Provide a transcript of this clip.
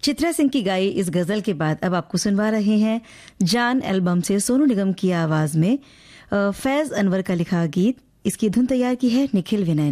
चित्रा सिंह की गाई इस गजल के बाद अब आपको सुनवा रहे हैं जान एल्बम से सोनू निगम की आवाज में फैज अनवर का लिखा गीत। इसकी धुन तैयार की है निखिल विनय।